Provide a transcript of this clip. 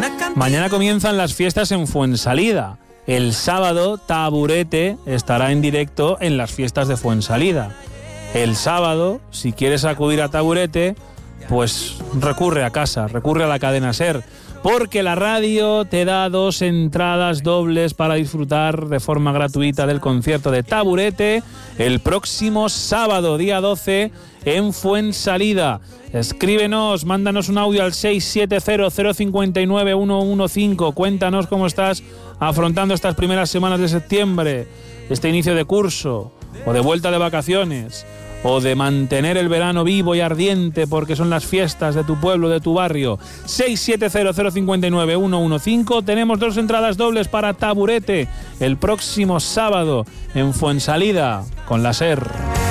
Mañana comienzan las fiestas en Fuensalida. El sábado, Taburete estará en directo en las fiestas de Fuensalida. El sábado, si quieres acudir a Taburete, pues recurre a casa, recurre a la cadena SER, porque la radio te da 2 entradas dobles para disfrutar de forma gratuita del concierto de Taburete el próximo sábado, día 12, en Fuensalida. Escríbenos, mándanos un audio al 670-059-115. Cuéntanos cómo estás afrontando estas primeras semanas de septiembre, este inicio de curso, o de vuelta de vacaciones, o de mantener el verano vivo y ardiente porque son las fiestas de tu pueblo, de tu barrio. 670-059-115. Tenemos 2 entradas dobles para Taburete el próximo sábado en Fuensalida con la SER.